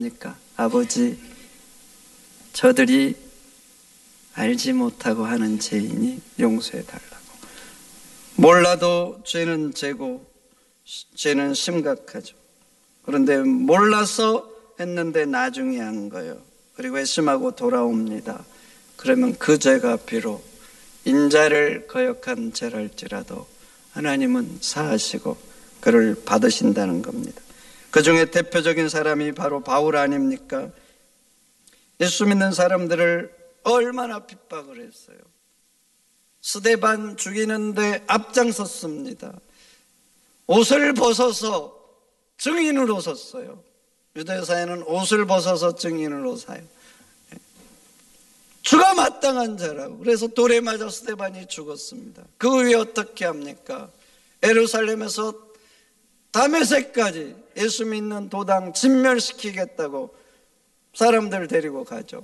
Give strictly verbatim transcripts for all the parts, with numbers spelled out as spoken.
그러니까 아버지, 저들이 알지 못하고 하는 죄이니 용서해 달라고. 몰라도 죄는 죄고 죄는 심각하죠. 그런데 몰라서 했는데 나중에 한 거예요. 그리고 회심하고 돌아옵니다. 그러면 그 죄가 비록 인자를 거역한 죄랄지라도 하나님은 사하시고 그를 받으신다는 겁니다. 그 중에 대표적인 사람이 바로 바울 아닙니까? 예수 믿는 사람들을 얼마나 핍박을 했어요. 스데반 죽이는데 앞장섰습니다. 옷을 벗어서 증인으로 섰어요. 유대사회는 옷을 벗어서 증인으로 사요. 주가 마땅한 자라고. 그래서 돌에 맞아 스데반이 죽었습니다. 그 후에 어떻게 합니까? 예루살렘에서 다메섹까지 예수 믿는 도당 진멸시키겠다고 사람들 데리고 가죠.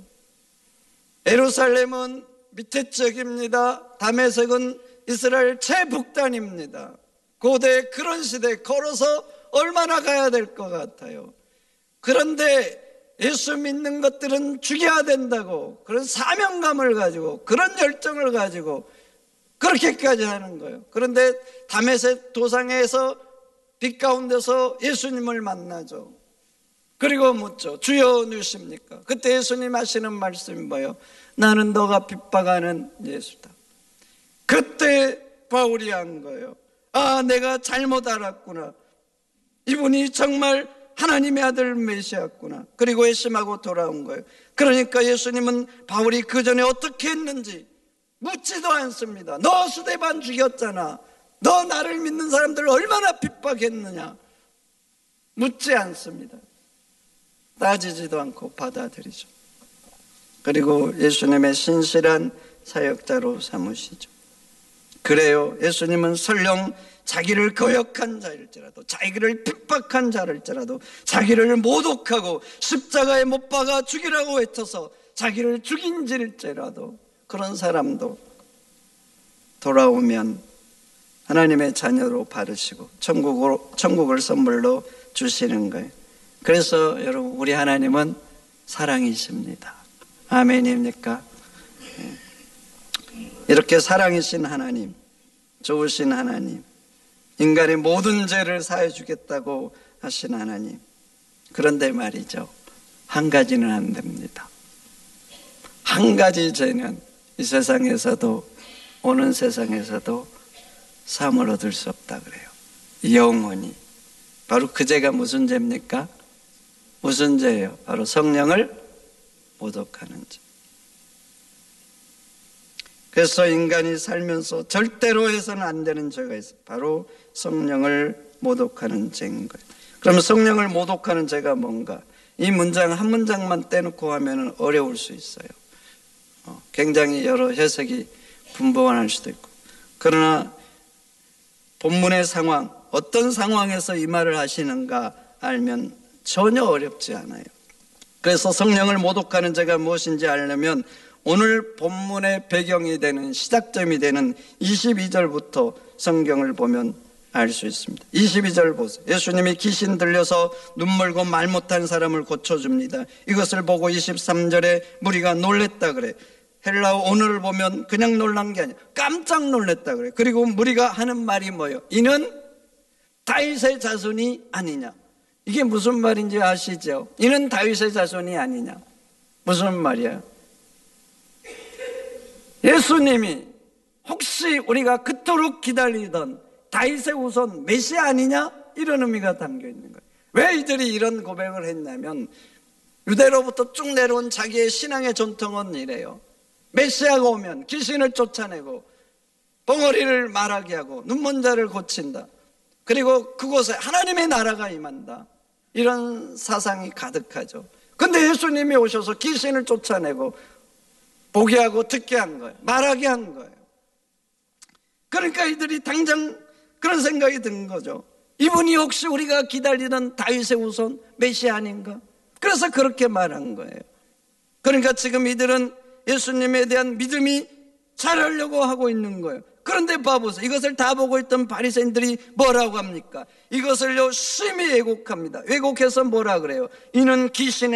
예루살렘은 밑에 지역입니다. 다메섹은 이스라엘 최북단입니다. 고대 그런 시대에 걸어서 얼마나 가야 될 것 같아요. 그런데 예수 믿는 것들은 죽여야 된다고 그런 사명감을 가지고 그런 열정을 가지고 그렇게까지 하는 거예요. 그런데 다메섹 도상에서 빛 가운데서 예수님을 만나죠. 그리고 묻죠. 주여 누구십니까? 그때 예수님 하시는 말씀이 뭐예요? 나는 너가 핍박하는 예수다. 그때 바울이 한 거예요. 아, 내가 잘못 알았구나. 이분이 정말 하나님의 아들 메시아였구나. 그리고 회심하고 돌아온 거예요. 그러니까 예수님은 바울이 그 전에 어떻게 했는지 묻지도 않습니다. 너 스데반 죽였잖아. 너 나를 믿는 사람들을 얼마나 핍박했느냐. 묻지 않습니다. 따지지도 않고 받아들이죠. 그리고 예수님의 신실한 사역자로 삼으시죠. 그래요. 예수님은 설령 자기를 거역한 자일지라도, 자기를 핍박한 자일지라도, 자기를 모독하고 십자가에 못 박아 죽이라고 외쳐서 자기를 죽인 자일지라도 그런 사람도 돌아오면 하나님의 자녀로 받으시고 천국으로, 천국을 선물로 주시는 거예요. 그래서 여러분, 우리 하나님은 사랑이십니다. 아멘입니까? 이렇게 사랑이신 하나님, 좋으신 하나님, 인간의 모든 죄를 사해 주겠다고 하신 하나님. 그런데 말이죠, 한 가지는 안 됩니다. 한 가지 죄는 이 세상에서도 오는 세상에서도 사함을 얻을 수 없다 그래요. 영원히. 바로 그 죄가 무슨 죄입니까? 무슨 죄예요? 바로 성령을 모독하는 죄. 그래서 인간이 살면서 절대로 해서는 안 되는 죄가 있어요. 바로 성령을 모독하는 죄인 거예요. 그러면 성령을 모독하는 죄가 뭔가? 이 문장 한 문장만 떼놓고 하면 어려울 수 있어요. 어, 굉장히 여러 해석이 분분할 수도 있고. 그러나 본문의 상황, 어떤 상황에서 이 말을 하시는가 알면 전혀 어렵지 않아요. 그래서 성령을 모독하는 죄가 무엇인지 알려면 오늘 본문의 배경이 되는, 시작점이 되는 이십이 절부터 성경을 보면 알 수 있습니다. 이십이 절 보세요. 예수님이 귀신 들려서 눈 멀고 말 못한 사람을 고쳐줍니다. 이것을 보고 이십삼 절에 무리가 놀랬다 그래. 헬라어 오늘을 보면 그냥 놀란 게 아니야. 깜짝 놀랬다 그래. 그리고 무리가 하는 말이 뭐예요? 이는 다윗의 자손이 아니냐. 이게 무슨 말인지 아시죠? 이는 다윗의 자손이 아니냐. 무슨 말이야? 예수님이 혹시 우리가 그토록 기다리던 다윗의 후손 메시아 아니냐? 이런 의미가 담겨 있는 거예요. 왜 이들이 이런 고백을 했냐면 유대로부터 쭉 내려온 자기의 신앙의 전통은 이래요. 메시아가 오면 귀신을 쫓아내고 벙어리를 말하게 하고 눈먼 자를 고친다. 그리고 그곳에 하나님의 나라가 임한다. 이런 사상이 가득하죠. 근데 예수님이 오셔서 귀신을 쫓아내고 보게 하고 듣게 한 거예요. 말하게 한 거예요. 그러니까 이들이 당장 그런 생각이 든 거죠. 이분이 혹시 우리가 기다리던 다윗의 후손 메시아 아닌가? 그래서 그렇게 말한 거예요. 그러니까 지금 이들은 예수님에 대한 믿음이 자라려고 하고 있는 거예요. 그런데 봐보세요. 이것을 다 보고 있던 바리새인들이 뭐라고 합니까? 이것을요 심히 왜곡합니다. 왜곡해서 뭐라 그래요? 이는 귀신의